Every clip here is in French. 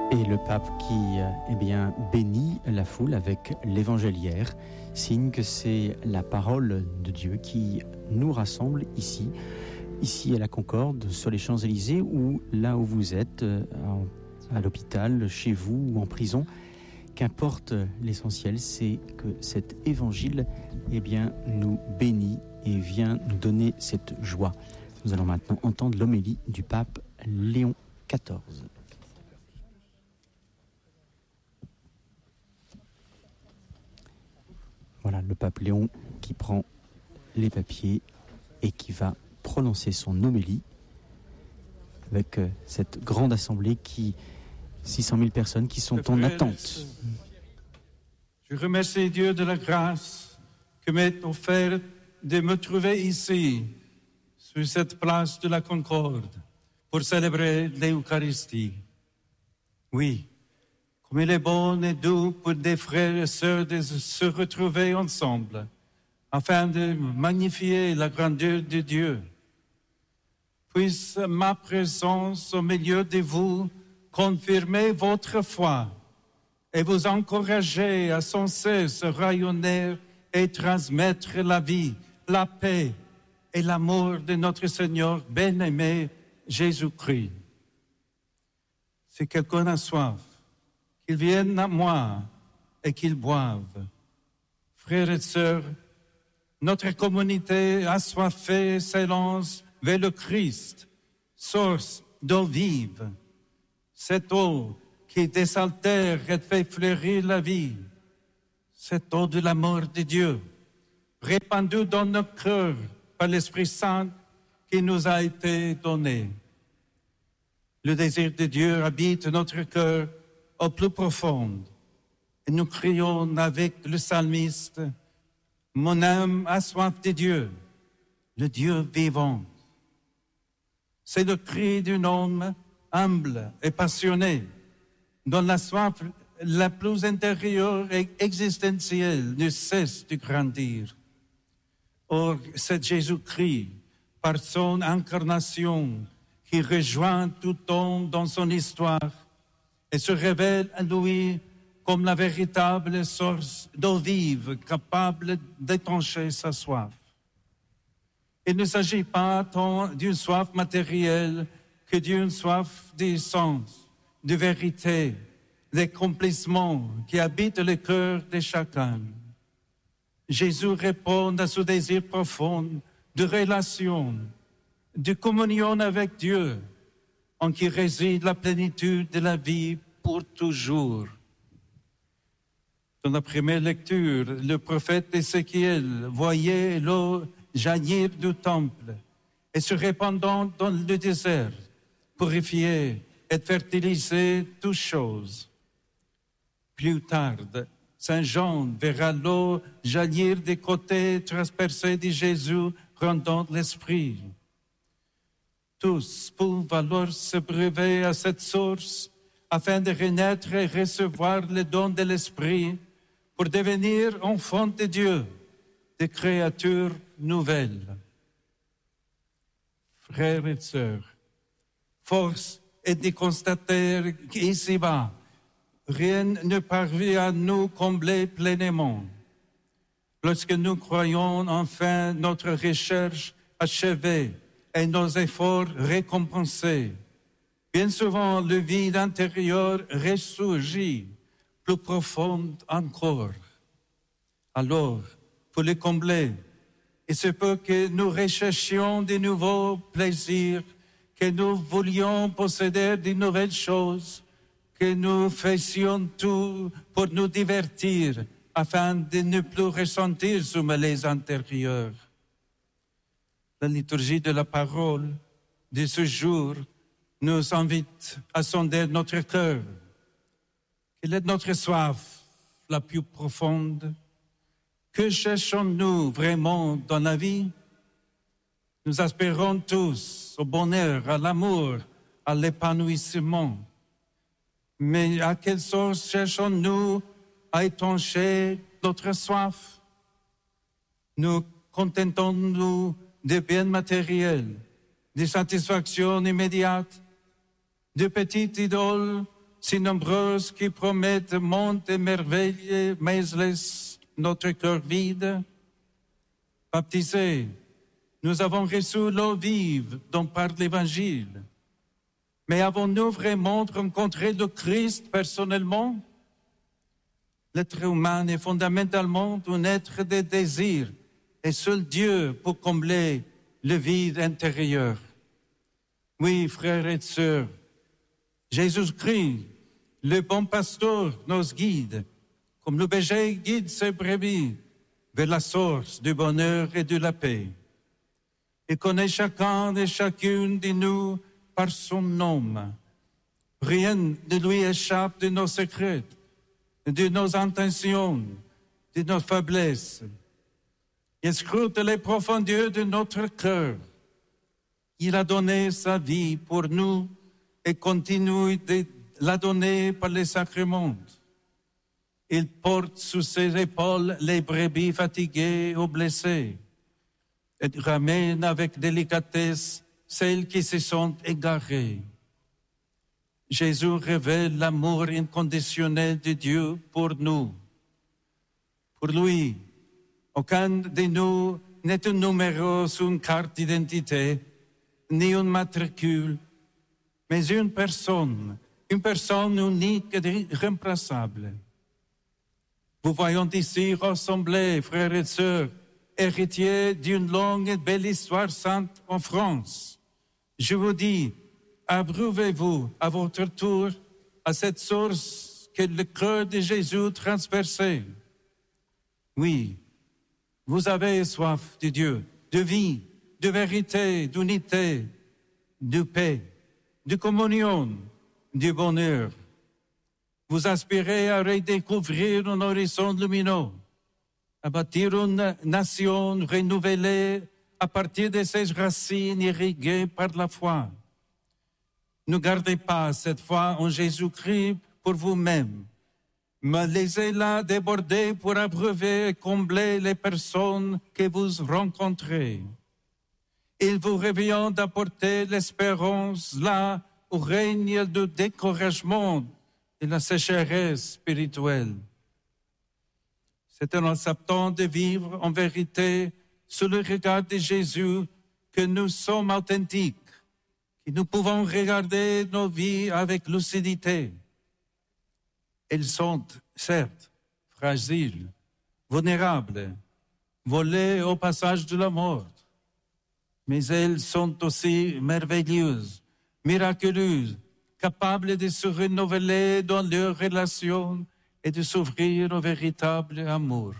Et le pape qui bénit la foule avec l'évangéliaire, signe que c'est la parole de Dieu qui nous rassemble ici à la Concorde, sur les Champs-Élysées, ou là où vous êtes, à l'hôpital, chez vous ou en prison. Qu'importe, l'essentiel, c'est que cet évangile nous bénit et vient nous donner cette joie. Nous allons maintenant entendre l'homélie du pape Léon XIV. Voilà, le pape Léon qui prend les papiers et qui va prononcer son homélie avec cette grande assemblée 600 000 personnes qui sont en attente. Je remercie Dieu de la grâce que m'est offerte de me trouver ici, sur cette place de la Concorde, pour célébrer l'Eucharistie. Oui, comme il est bon et doux pour des frères et sœurs de se retrouver ensemble, afin de magnifier la grandeur de Dieu. Puisse ma présence au milieu de vous confirmer votre foi et vous encourager à sans cesse rayonner et transmettre la vie, la paix et l'amour de notre Seigneur bien-aimé Jésus-Christ. Si quelqu'un a soif, qu'il vienne à moi et qu'il boive. Frères et sœurs, notre communauté assoiffée s'élance vers le Christ, source d'eau vive. Cette eau qui désaltère et fait fleurir la vie. Cette eau de l'amour de Dieu, répandue dans nos cœurs par l'Esprit Saint qui nous a été donné. Le désir de Dieu habite notre cœur au plus profond. Et nous crions avec le psalmiste, « Mon âme a soif de Dieu, le Dieu vivant. » C'est le cri d'un homme humble et passionné, dont la soif la plus intérieure et existentielle ne cesse de grandir. Or, c'est Jésus-Christ, par son incarnation, qui rejoint tout homme dans son histoire et se révèle à lui comme la véritable source d'eau vive capable d'étancher sa soif. Il ne s'agit pas tant d'une soif matérielle que d'une soif d'essence, de vérité, d'accomplissement qui habite le cœur de chacun. Jésus répond à ce désir profond de relation, de communion avec Dieu, en qui réside la plénitude de la vie pour toujours. Dans la première lecture, le prophète Ézéchiel voyait l'eau jaillir du temple et se répandant dans le désert, purifier et fertiliser toutes choses. Plus tard, Saint Jean verra l'eau jaillir des côtés transpercés de Jésus, rendant l'esprit. Tous peuvent alors se brûler à cette source afin de renaître et recevoir le don de l'esprit pour devenir enfants de Dieu, des créatures nouvelles. Frères et sœurs, force est de constater qu'ici-bas, rien ne parvient à nous combler pleinement. Lorsque nous croyons enfin notre recherche achevée et nos efforts récompensés, bien souvent le vide intérieur ressurgit, plus profond encore. Alors, pour le combler, il se peut que nous recherchions de nouveaux plaisirs, que nous voulions posséder de nouvelles choses, que nous fassions tout pour nous divertir, afin de ne plus ressentir ce malaise intérieur. La liturgie de la parole de ce jour nous invite à sonder notre cœur. Quelle est notre soif la plus profonde? Que cherchons-nous vraiment dans la vie? Nous aspirons tous au bonheur, à l'amour, à l'épanouissement. Mais à quelle source cherchons-nous à étancher notre soif? Nous contentons-nous de biens matériels, de satisfactions immédiates, de petites idoles si nombreuses qui promettent monts et merveilles, mais laissent notre cœur vide. Baptisés, nous avons reçu l'eau vive dont parle l'Évangile. Mais avons-nous vraiment rencontré le Christ personnellement? L'être humain est fondamentalement un être de désir, et seul Dieu peut combler le vide intérieur. Oui, frères et sœurs, Jésus-Christ, le bon pasteur, nous guide, comme le berger guide ses brebis vers la source du bonheur et de la paix. Il connaît chacun et chacune de nous par son nom. Rien ne lui échappe de nos secrets, de nos intentions, de nos faiblesses. Il scrute les profondeurs de notre cœur. Il a donné sa vie pour nous et continue de la donner par les sacrements. Il porte sur ses épaules les brebis fatiguées ou blessées et ramène avec délicatesse celles qui se sont égarées. Jésus révèle l'amour inconditionnel de Dieu pour nous. Pour lui, aucun de nous n'est un numéro sur une carte d'identité, ni un matricule, mais une personne unique et irremplaçable. Vous voyons ici rassemblés, frères et sœurs, héritiers d'une longue et belle histoire sainte en France. Je vous dis, abreuvez-vous à votre tour à cette source que le cœur de Jésus transperçait. Oui, vous avez soif de Dieu, de vie, de vérité, d'unité, de paix, de communion, de bonheur. Vous aspirez à redécouvrir un horizon lumineux, à bâtir une nation renouvelée à partir de ses racines irriguées par la foi. Ne gardez pas cette foi en Jésus-Christ pour vous-même, mais laissez-la déborder pour abreuver et combler les personnes que vous rencontrez. Il vous revient d'apporter l'espérance là où règne le découragement et la sécheresse spirituelle. C'est en acceptant de vivre en vérité sous le regard de Jésus que nous sommes authentiques, que nous pouvons regarder nos vies avec lucidité. Elles sont, certes, fragiles, vulnérables, volées au passage de la mort, mais elles sont aussi merveilleuses, miraculeuses, capables de se renouveler dans leurs relations et de s'ouvrir au véritable amour.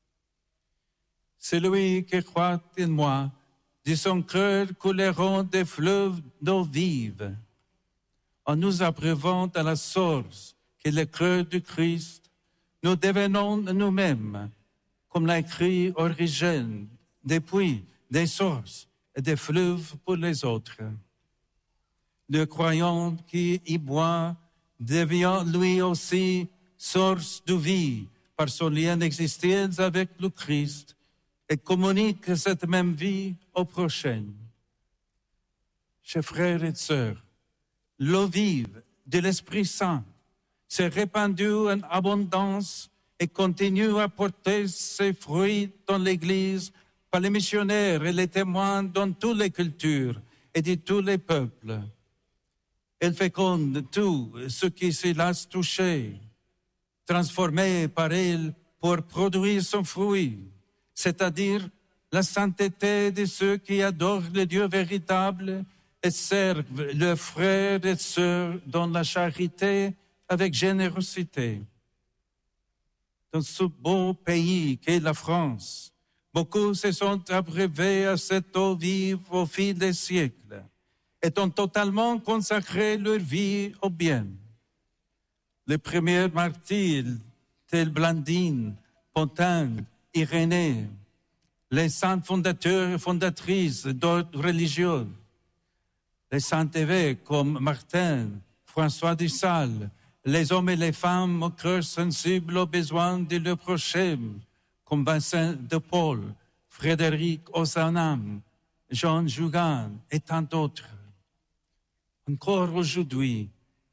Celui qui croit en moi, de son cœur couleront des fleuves d'eau vive. En nous abreuvant à la source qui est le cœur du Christ, nous devenons nous-mêmes, comme l'a écrit Origène, des puits, des sources et des fleuves pour les autres. Le croyant qui y boit devient lui aussi source de vie par son lien d'existence avec le Christ et communique cette même vie aux prochains. Chers frères et sœurs, l'eau vive de l'Esprit Saint s'est répandue en abondance et continue à porter ses fruits dans l'Église par les missionnaires et les témoins dans toutes les cultures et de tous les peuples. Elle féconde tout ce qui s'y laisse toucher, transformé par elle pour produire son fruit, c'est-à-dire la sainteté de ceux qui adorent le Dieu véritable et servent leurs frères et sœurs dans la charité avec générosité. Dans ce beau pays qu'est la France, beaucoup se sont abreuvés à cette eau vive au fil des siècles et ont totalement consacré leur vie au bien. Les premiers martyrs, tels Blandine, Pontin, Irénée, les saints fondateurs et fondatrices d'ordres religieux, les saints évêques comme Martin, François de Sales, les hommes et les femmes au cœur sensible aux besoins de leur prochain, comme Vincent de Paul, Frédéric Ozanam, Jean Jougan et tant d'autres. Encore aujourd'hui,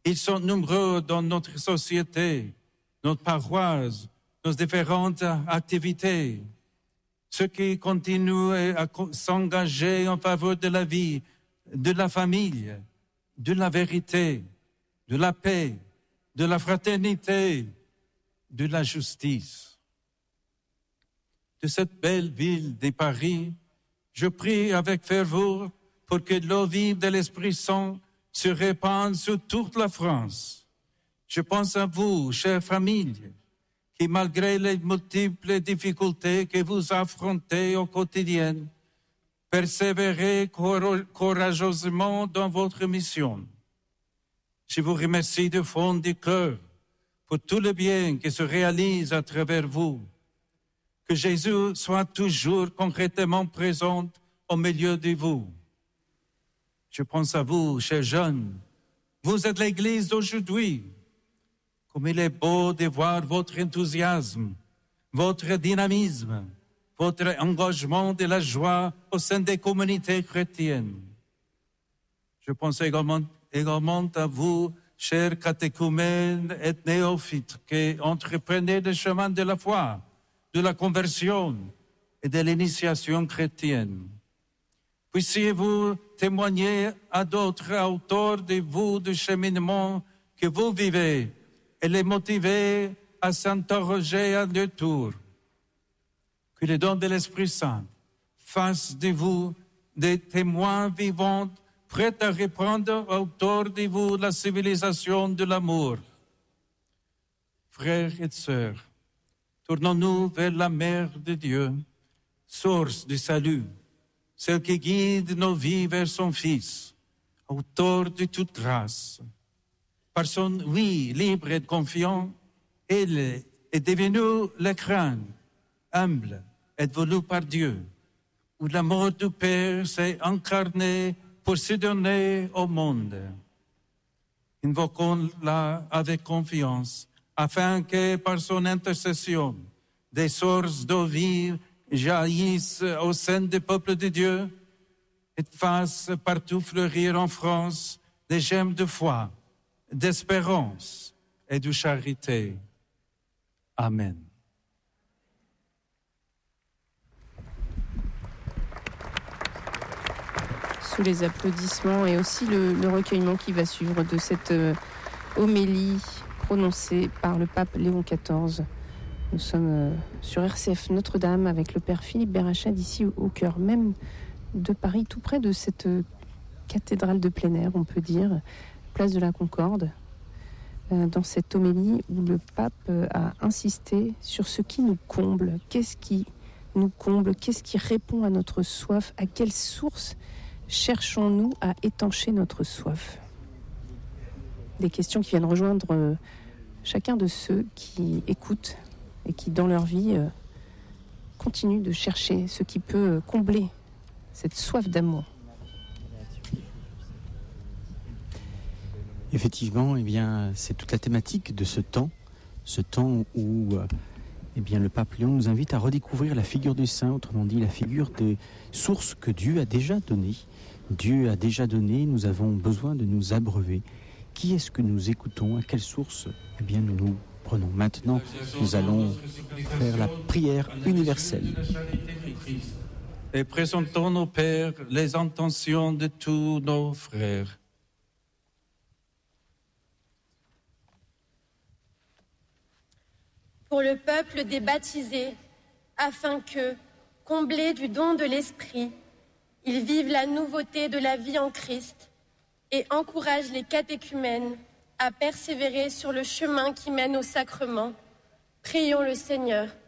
Ils sont nombreux dans notre société, notre paroisse, nos différentes activités. Ceux qui continuent à s'engager en faveur de la vie, de la famille, de la vérité, de la paix, de la fraternité, de la justice. De cette belle ville de Paris, je prie avec ferveur pour que l'eau vive de l'Esprit Saint se répande sur toute la France. Je pense à vous, chères familles, qui malgré les multiples difficultés que vous affrontez au quotidien, persévérez courageusement dans votre mission. Je vous remercie du fond du cœur pour tout le bien qui se réalise à travers vous. Que Jésus soit toujours concrètement présent au milieu de vous. Je pense à vous, chers jeunes. Vous êtes l'Église d'aujourd'hui. Comme il est beau de voir votre enthousiasme, votre dynamisme, votre engagement de la joie au sein des communautés chrétiennes. Je pense également à vous, chers catéchumènes et néophytes, qui entreprenez le chemin de la foi, de la conversion et de l'initiation chrétienne. Puissiez-vous témoigner à d'autres autour de vous du cheminement que vous vivez et les motiver à s'interroger à leur tour. Que le don de l'Esprit Saint fasse de vous des témoins vivants prêts à reprendre autour de vous la civilisation de l'amour. Frères et sœurs, tournons-nous vers la Mère de Dieu, source du salut, celle qui guide nos vies vers son Fils, auteur de toute grâce. Par son oui libre et confiant, il est devenu le crâne, humble et voulu par Dieu, où l'amour du Père s'est incarné pour se donner au monde. Invoquons-la avec confiance, afin que par son intercession, des sources d'eau vive jaillissent au sein du peuple de Dieu et fassent partout fleurir en France des gemmes de foi, d'espérance et de charité. Amen. Sous les applaudissements et aussi le recueillement qui va suivre de cette homélie prononcée par le pape Léon XIV. Nous sommes sur RCF Notre-Dame avec le père Philippe Berachad, ici au cœur même de Paris, tout près de cette cathédrale de plein air, on peut dire, place de la Concorde, dans cette homélie où le pape a insisté sur ce qui nous comble. Qu'est-ce qui nous comble? Qu'est-ce qui répond à notre soif? À quelle source cherchons-nous à étancher notre soif? Des questions qui viennent rejoindre chacun de ceux qui écoutent et qui, dans leur vie, continuent de chercher ce qui peut combler cette soif d'amour. Effectivement, eh bien, c'est toute la thématique de ce temps où eh bien, le pape Léon nous invite à redécouvrir la figure du saint, autrement dit la figure des sources que Dieu a déjà données. Dieu a déjà donné, nous avons besoin de nous abreuver. Qui est-ce que nous écoutons? À quelle source? Eh bien, nous prenons. Maintenant, nous allons faire la prière universelle. Et présentons au Père les intentions de tous nos frères. Pour le peuple des baptisés, afin que, comblés du don de l'Esprit, ils vivent la nouveauté de la vie en Christ et encouragent les catéchumènes à persévérer sur le chemin qui mène au sacrement. Prions le Seigneur.